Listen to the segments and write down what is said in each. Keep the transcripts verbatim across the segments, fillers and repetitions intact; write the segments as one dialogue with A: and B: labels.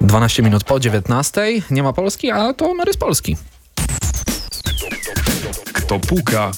A: dwanaście minut po dziewiętnastej. Nie ma Polski, a to Mary z Polski.
B: Kto puka?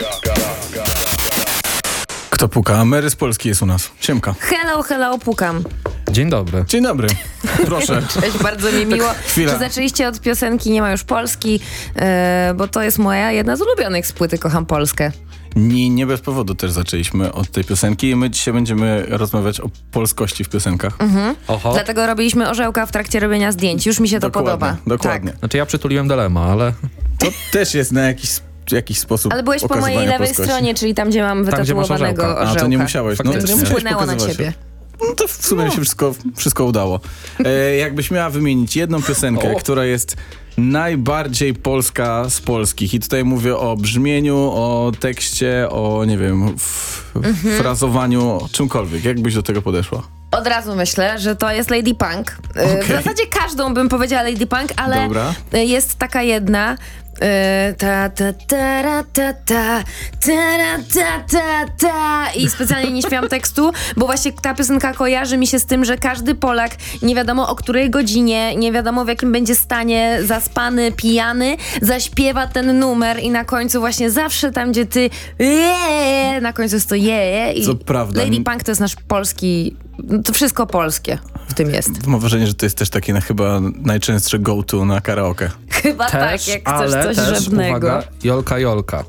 C: Kto puka? Mary z Polski jest u nas. Siemka.
D: Hello, hello, pukam.
A: Dzień dobry.
C: Dzień dobry. Proszę.
D: Cześć, bardzo mi miło,
C: Chwila.
D: że zaczęliście od piosenki Nie ma już Polski, e, bo to jest moja jedna z ulubionych z płyty Kocham Polskę.
C: Nie, nie bez powodu też zaczęliśmy od tej piosenki i my dzisiaj będziemy rozmawiać o polskości w piosenkach.
D: Mhm.
A: Oho.
D: Dlatego robiliśmy orzełka w trakcie robienia zdjęć. Już mi się to
C: Dokładnie,
D: podoba.
C: Dokładnie.
D: Tak.
A: Znaczy ja przytuliłem Delema, ale
C: To też jest na jakiś, jakiś sposób
D: Ale byłeś po mojej
C: okazywania
D: lewej
C: polskości.
D: stronie, czyli tam, gdzie mam
A: Tam, gdzie masz
D: wytatuowanego
A: orzełka.
D: orzełka.
C: A, to nie musiałeś. No,
A: Faktycznie.
C: nie musiałeś
D: Wpłynęło na
C: pokazywać.
D: ciebie.
C: No to w sumie się wszystko, wszystko udało. E, jakbyś miała wymienić jedną piosenkę,
A: O.
C: która jest najbardziej polska z polskich i tutaj mówię o brzmieniu, o tekście, o nie wiem, f-
D: Mhm.
C: frazowaniu, czymkolwiek. Jak byś do tego podeszła?
D: Od razu myślę, że to jest Lady Punk. E, W
C: Okej.
D: zasadzie każdą bym powiedziała Lady Punk, ale
C: Dobra.
D: e, jest taka jedna. e, Ta, ta, ta, ra, ta, ta, ta, ra, ta, ta, ta. I specjalnie nie śpiewam tekstu, bo właśnie ta piosenka kojarzy mi się z tym, że każdy Polak, nie wiadomo o której godzinie, nie wiadomo w jakim będzie stanie, zaspany, pijany, zaśpiewa ten numer i na końcu właśnie zawsze tam, gdzie ty je, na końcu jest to je. I
C: Co prawda.
D: Lady Punk to jest nasz polski, to wszystko polskie w tym jest.
C: Mam wrażenie, że to jest też takie na chyba najczęstsze go-to na karaoke.
D: Chyba
A: też,
D: tak, jak chcesz
A: ale
D: coś
A: też,
D: żadnego.
A: uwaga, Jolka Jolka.